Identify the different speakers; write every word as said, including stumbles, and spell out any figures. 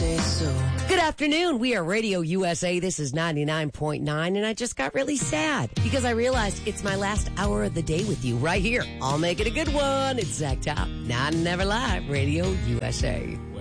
Speaker 1: say so.
Speaker 2: Good afternoon. We are Radio U S A. This is ninety-nine point nine, and I just got really sad because I realized it's my last hour of the day with you right here. I'll make it a good one. It's Zach Top. Not Never Live, Radio U S A.